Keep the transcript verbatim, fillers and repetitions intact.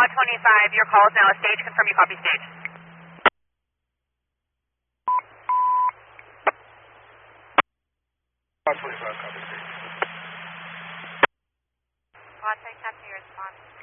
Squad twenty-five, your call is now a stage. Confirm you copy stage. Squad twenty-five, copy stage. Squad twenty-five to your response.